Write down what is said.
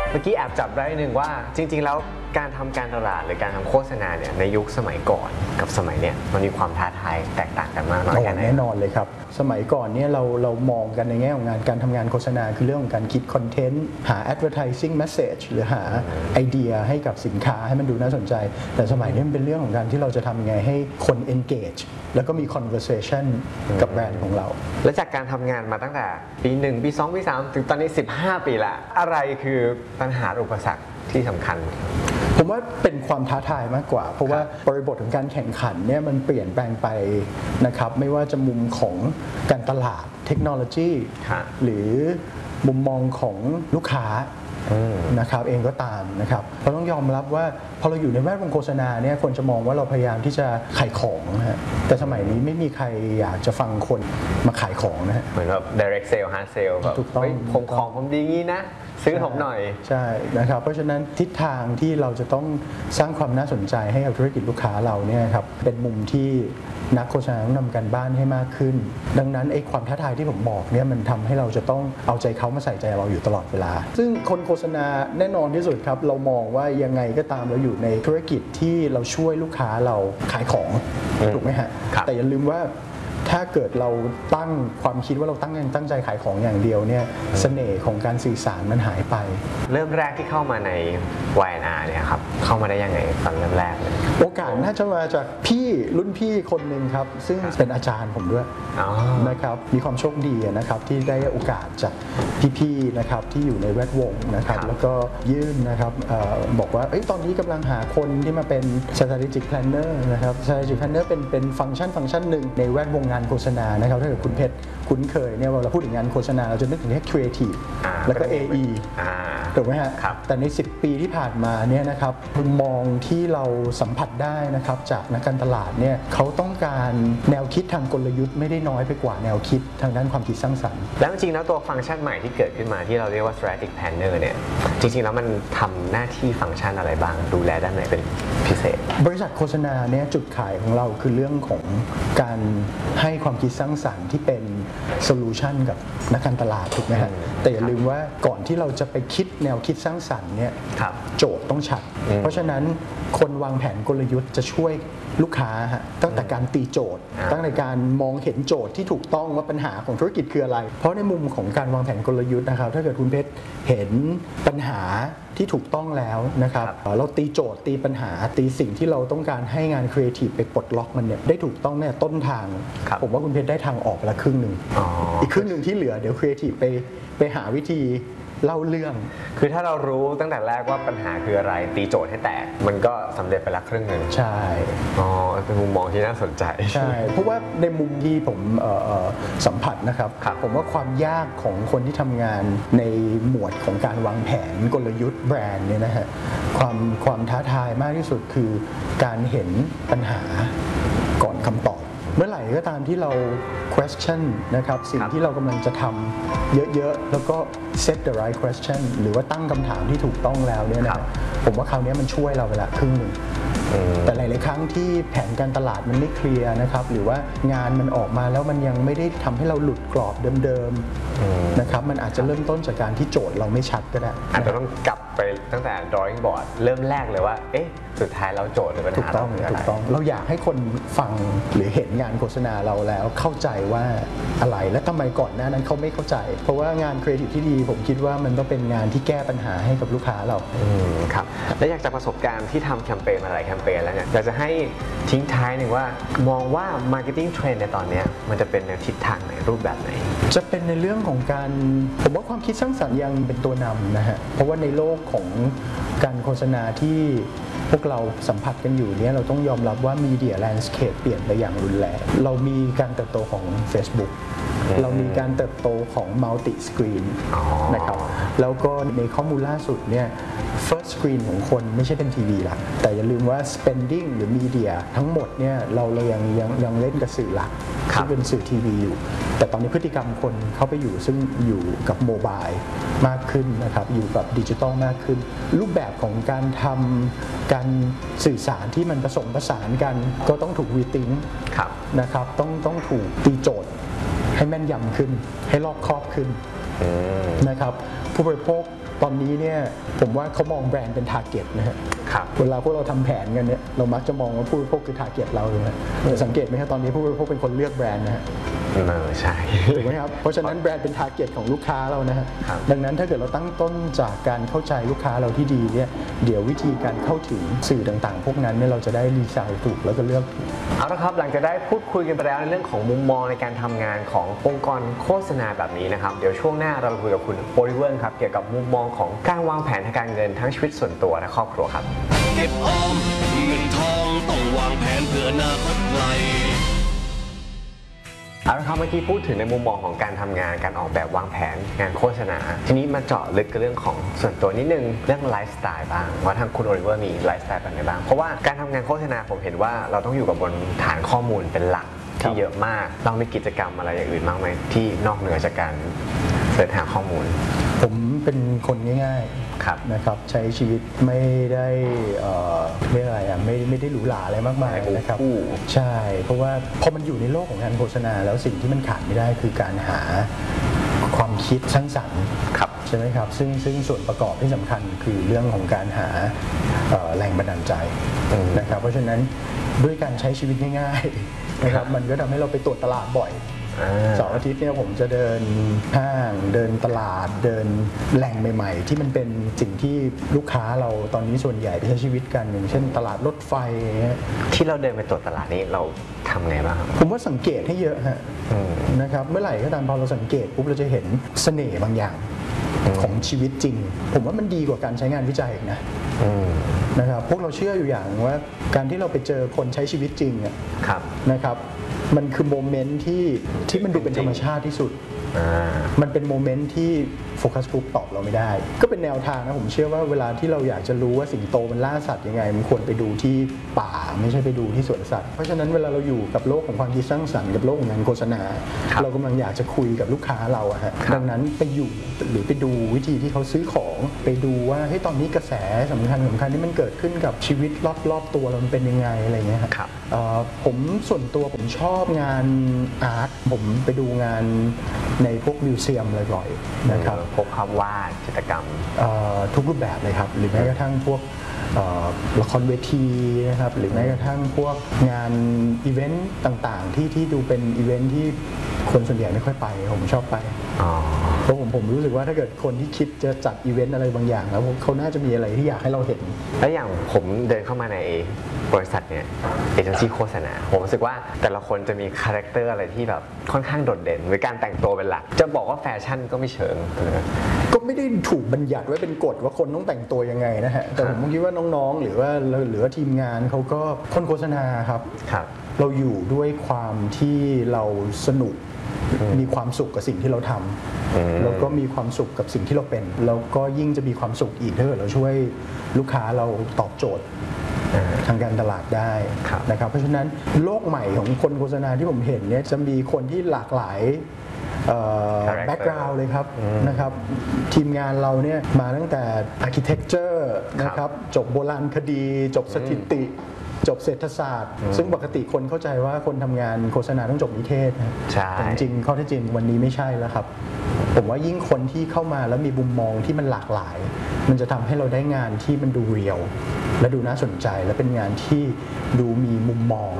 เมื่อกี้แอบจับได้หนึ่งว่าจริงๆแล้วการทำการตลาดหรือการทำโฆษณาเนี่ยในยุคสมัยก่อนกับสมัยเนี้ยมันมีความท้าทายแตกต่างกันมากน้อยแค่ไหนแน่นอนเลยครับสมัยก่อนเนี่ยเรามองกันในแง่ของการทำงานโฆษณาคือเรื่องของการคิดคอนเทนต์หา advertising message หรือหาไอเดียให้กับสินค้าให้มันดูน่าสนใจแต่สมัยนี้มันเป็นเรื่องของการที่เราจะทำยังไงให้คน engage แล้วก็มี conversation กับแบรนด์ของเราและจากการทำงานมาตั้งแต่ปี1ปี2ปี3ถึงตอนนี้15ปีละอะไรคือปัญหาอุปสรรคที่สำคัญผมว่าเป็นความท้าทายมากกว่าเพราะว่าบริบทของการแข่งขันเนี่ยมันเปลี่ยนแปลงไปนะครับไม่ว่าจะมุมของการตลาดเทคโนโลยีหรือมุมมองของลูกค้านะครับเองก็ตามนะครับเราต้องยอมรับว่าพอเราอยู่ในแวดวงโฆษณาเนี่ยคนจะมองว่าเราพยายามที่จะขายของนะฮะแต่สมัยนี้ไม่มีใครอยากจะฟังคนมาขายของนะฮะเหมือนแบบ direct sale hard sale แบบผมของผมดีงี้นะซื้อผมหน่อยใช่นะครับเพราะฉะนั้นทิศทางที่เราจะต้องสร้างความน่าสนใจให้กับธุรกิจลูกค้าเราเนี่ยครับเป็นมุมที่นักโฆษณาต้องทำการบ้านให้มากขึ้นดังนั้นไอ้ความท้าทายที่ผมบอกเนี่ยมันทำให้เราจะต้องเอาใจเขามาใส่ใจเราอยู่ตลอดเวลาซึ่งคนโฆษณาแน่นอนที่สุดครับเรามองว่ายังไงก็ตามเราอยู่ในธุรกิจที่เราช่วยลูกค้าเราขายของถูกไหมฮะแต่อย่าลืมว่าถ้าเกิดเราตั้งความคิดว่าเราตั้งใจขายของอย่างเดียวเนี่ยเสน่ห์ของการสื่อสารมันหายไปเริ่มแรกที่เข้ามาใน Y&R เนี่ยครับเข้ามาได้ยังไงตอนเริ่มแรกเลยโอกาสน่าจะมาจากรุ่นพี่คนหนึ่งครับซึ่งเป็นอาจารย์ผมด้วยนะครับมีความโชคดีนะครับที่ได้โอกาสจากพี่ๆนะครับที่อยู่ในแวดวงนะครับแล้วก็ยื่นนะครับบอกว่าตอนนี้กำลังหาคนที่มาเป็น strategic planner นะครับ strategic planner เป็นฟังก์ชันหนึ่งในแวดวงงานโฆษณานะครับถ้าเกิดคุณเพชรคุ้นเคยเนี่ยเวลาเราพูดถึงงานโฆษณาเราจะนึกถึงแค่ creative แล้วก็ AE ถูกไหมฮะแต่ใน10ปีที่ผ่านมาเนี่ยนะครับมุมมองที่เราสัมผัสได้นะครับจากนักการตลาดเนี่ยเขาต้องการแนวคิดทางกลยุทธ์ไม่ได้น้อยไปกว่าแนวคิดทางด้านความคิดสร้างสรรค์แล้วจริงๆแล้วตัวฟังก์ชันใหม่ที่เกิดขึ้นมาที่เราเรียกว่า strategic planner เนี่ยจริงๆแล้วมันทำหน้าที่ฟังก์ชันอะไรบ้างดูแลด้านไหนเป็นพิเศษบริษัทโฆษณาเนี่ยจุดขายของเราคือเรื่องของการให้ความคิดสร้างสรรค์ที่เป็นโซลูชันกับนักการตลาดถูกไหมครับแต่อย่าลืมว่าก่อนที่เราจะไปคิดแนวคิดสร้างสรรค์เนี่ยโจทย์ต้องชัดเพราะฉะนั้นคนวางแผนกลยุทธ์จะช่วยลูกค้าตั้งแต่การตีโจทย์ตั้งแต่การมองเห็นโจทย์ที่ถูกต้องว่าปัญหาของธุรกิจคืออะไรเพราะในมุมของการวางแผนกลยุทธ์นะครับถ้าเกิดคุณเพชรเห็นปัญหาที่ถูกต้องแล้วนะครับเราตีโจทย์ตีปัญหาตีสิ่งที่เราต้องการให้งานครีเอทีฟไปปลดล็อกมันเนี่ยได้ถูกต้องเนี่ยต้นทางผมว่าคุณเพชรได้ทางออกไปละครึ่งหนึ่งอีกครึ่งหนึ่งที่เหลือเดี๋ยวครีเอทีฟไปหาวิธีเล่าเรื่องคือถ้าเรารู้ตั้งแต่แรกว่าปัญหาคืออะไรตีโจทย์ให้แตกมันก็สำเร็จไปละครึ่งหนึ่งใช่เป็นมุมมองที่น่าสนใจใช่เพราะว่าในมุมที่ผมสัมผัสนะครับผมว่าความยากของคนที่ทำงานในหมวดของการวางแผนกลยุทธ์แบรนด์เนี่ยนะฮะความท้าทายมากที่สุดคือการเห็นปัญหาก่อนคำตอบเมื่อไหร่ก็ตามที่เรา question นะครับสิ่งที่เรากำลังจะทำเยอะๆแล้วก็ set the right question หรือว่าตั้งคำถามที่ถูกต้องแล้วเนี่ยนะผมว่าคราวนี้มันช่วยเราไปละครึ่งหนึ่งแต่หลายๆครั้งที่แผนการตลาดมันไม่เคลียร์นะครับหรือว่างานมันออกมาแล้วมันยังไม่ได้ทำให้เราหลุดกรอบเดิมๆนะครับมันอาจจะเริ่มต้นจากการที่โจทย์เราไม่ชัดก็ได้อาจจะต้องกลับไปตั้งแต่ drawing board เริ่มแรกเลยว่าสุดท้ายเราโจทย์หรือปัญหาเราคืออะไรเราอยากให้คนฟังหรือเห็นงานโฆษณาเราแล้วเข้าใจว่าอะไรและทำไมก่อนหน้านั้นเขาไม่เข้าใจเพราะว่างานครีเอทีฟที่ดีผมคิดว่ามันต้องเป็นงานที่แก้ปัญหาให้กับลูกค้าเราครับและอยากจะประสบการณ์ที่ทำแคมเปญมาหลายแคมเปญแล้วเนี่ยอยากจะให้ทิ้งท้ายหนึ่งว่ามองว่า marketing trend ในตอนนี้มันจะเป็นในทิศทางไหนรูปแบบไหนจะเป็นในเรื่องของการผมว่าความคิดสร้างสรรค์ยังเป็นตัวนำนะฮะเพราะว่าในโลกของการโฆษณาที่พวกเราสัมผัสกันอยู่เนี่ยเราต้องยอมรับว่า media landscape เปลี่ยนไปอย่างรุนแรงเรามีการเติบโตของ Facebook เรามีการเติบโตของ multi screen นะครับแล้วก็ในข้อมูลล่าสุดเนี่ย first screen ของคนไม่ใช่เป็นทีวีละแต่อย่าลืมว่า spending หรือ media ทั้งหมดเนี่ยเรายังเล่นกับสื่อหลักซึ่งเป็นสื่อทีวีอยู่แต่ตอนนี้พฤติกรรมคนเข้าไปอยู่กับโมบายมากขึ้นนะครับอยู่กับดิจิทัลมากขึ้นรูปแบบของการทำการสื่อสารที่มันผสมผสานกันก็ต้องถูกรีทิงนะครับต้องถูกตีโจทย์ให้แม่นยำขึ้นให้รอบคอบขึ้นนะครับผู้บริโภคตอนนี้เนี่ยผมว่าเขามองแบรนด์เป็นทาร์เก็ตนะฮะครับเวลาพวกเราทำแผนกันเนี่ยเรามักจะมองว่าผู้บริโภคคือทาร์เก็ตเราเลยนะสังเกตไหมครับตอนนี้ผู้บริโภคเป็นคนเลือกแบรนด์นะฮะใช่ถูกไหมครับเพราะฉะนั้นแบรนด์เป็นทาร์เก็ตของลูกค้าเรานะฮะครับดังนั้นถ้าเกิดเราตั้งต้นจากการเข้าใจลูกค้าเราที่ดีเนี่ยเดี๋ยววิธีการเข้าถึงสื่อต่างๆ พวกนั้นเนี่ยเราจะได้รีไซน์ถูกแล้วก็เลือกถูกเอาละครับหลังจากได้พูดคุยกันไปแล้วในเรื่องของมุมมองในการทำงานขององค์กรโฆษณาแบบนี้นะครับเดี๋ยวช่วงหน้าเราคุยกับคุณโอลิเวอร์ครับเกี่ยวกับมุมมองของการวางแผนทางการเงินทั้งชีวิตส่วนตัวและครอบครัวครับเก็บออมเงินทองต้องวางแผนเพื่ออนาคตไกลเอาละครับเมื่อกี้พูดถึงในมุมมองของการทำงานการออกแบบวางแผนงานโฆษณาทีนี้มาเจาะลึกกับเรื่องของส่วนตัวนิดนึงเรื่องไลฟ์สไตล์บ้างว่าทางคุณโอลิเวอร์มีไลฟ์สไตล์แบบไหนบ้างเพราะว่าการทำงานโฆษณาผมเห็นว่าเราต้องอยู่กับบนฐานข้อมูลเป็นหลักที่เยอะมากเรามีกิจกรรมอะไรอย่างอื่นบ้างไหมที่นอกเหนือจากการเสิร์ชหาข้อมูลผมเป็นคนง่ายครับๆนะครับใช้ชีวิตไม่ได้เรียกอะไรอ่ะไม่ได้หรูหราอะไรมากมายนะครับอู้ใช่เพราะว่าพอมันอยู่ในโลกของการโฆษณาแล้วสิ่งที่มันขาดไม่ได้คือการหาความคิดสร้างสรรค์ครับใช่ไหมครับซึ่งส่วนประกอบที่สำคัญคือเรื่องของการหาแรงบันดาลใจนะครับเพราะฉะนั้นด้วยการใช้ชีวิตง่ายๆนะครับมันก็ทำให้เราไปตรวจตลาดบ่อยเสาร์อาทิตย์เนี่ยผมจะเดินห้างเดินตลาดเดินแหล่งใหม่ๆที่มันเป็นสิ่งที่ลูกค้าเราตอนนี้ส่วนใหญ่ไปใช้ชีวิตกันอย่างเช่นตลาดรถไฟที่เราเดินไปตรวจตลาดนี้เราทำไงบ้างครับผมว่าสังเกตให้เยอะฮะนะครับเมื่อไหร่ก็ตามพอเราสังเกตปุ๊บเราจะเห็นเสน่ห์บางอย่างของชีวิตจริง ผมว่ามันดีกว่าการใช้งานวิจัยอีกนะนะครับพวกเราเชื่ออยู่อย่างว่าการที่เราไปเจอคนใช้ชีวิตจริงอะครับนะครับมันคือโมเมนต์ที่มันดูเป็นธรรมชาติที่สุด มันเป็นโมเมนต์ที่โฟกัสกรุ๊ปตอบเราไม่ได้ ก็เป็นแนวทางนะผมเชื่อว่าเวลาที่เราอยากจะรู้ว่าสิงโตมันล่าสัตว์ยังไงมันควรไปดูที่ป่าไม่ใช่ไปดูที่สวนสัตว์เพราะฉะนั้นเวลาเราอยู่กับโลกของความคิดสร้างสรรค์กับโลกของงานโฆษณา เรากำลังอยากจะคุยกับลูกค้าเราอะฮะดังนั้นไปอยู่หรือไปดูวิธีที่เขาซื้อของไปดูว่าเฮ้ยตอนนี้กระแสสำคัญที่มันเกิดขึ้นกับชีวิตรอบตัวเรามันเป็นยังไงอะไรเงี้ยครับผมส่วนตัวผมชอบงานอาร์ตผมไปดูงานในพวกมิวเซียมบ่อยๆนะครับพวกภาพวาดจิตรกรรมทุกรูปแบบเลยครับหรือแม้กระทั่งพวกละครเวทีนะครับหรือแม้กระทั่งพวกงานอีเวนต์ต่างๆที่ดูเป็นอีเวนต์ที่คนส่วนใหญ่ไม่ค่อยไปผมชอบไปเพราะผมรู้สึกว่าถ้าเกิดคนที่คิดจะจัดอีเวนต์อะไรบางอย่างแล้วเขาน่าจะมีอะไรที่อยากให้เราเห็นและอย่างผมเดินเข้ามาในบริษัทเนี่ยเอเจนซี่โฆษณาผมรู้สึกว่าแต่ละคนจะมีคาแรคเตอร์อะไรที่แบบค่อนข้างโดดเด่นหรือการแต่งตัวเป็นหลักจะบอกว่าแฟชั่นก็ไม่เชิงก็ไม่ได้ถูกบัญญัติไว้เป็นกฎว่าคนต้องแต่งตัวยังไงนะฮะแต่ผมคิดว่าน้องๆหรือว่าทีมงานเขาก็คนโฆษณาครับเราอยู่ด้วยความที่เราสนุกมีความสุขกับสิ่งที่เราทำแล้วก็มีความสุขกับสิ่งที่เราเป็นแล้วก็ยิ่งจะมีความสุขอีกถ้าเกิดเราช่วยลูกค้าเราตอบโจทย์ทางการตลาดได้นะครับเพราะฉะนั้นโลกใหม่ของคนโฆษณาที่ผมเห็นเนี่ยจะมีคนที่หลากหลายแบ็กกราวด์เลยครับนะครับทีมงานเราเนี่ยมาตั้งแต่ Architecture นะครับจบโบราณคดีจบสถิติจบเศรษฐศาสตร์ซึ่งปกติคนเข้าใจว่าคนทำงานโฆษณาต้องจบนิเทศนะแต่จริงข้อเท็จจริงวันนี้ไม่ใช่แล้วครับผมว่ายิ่งคนที่เข้ามาแล้วมีมุมมองที่มันหลากหลายมันจะทำให้เราได้งานที่มันดูเรียลและดูน่าสนใจและเป็นงานที่ดูมีมุมมอง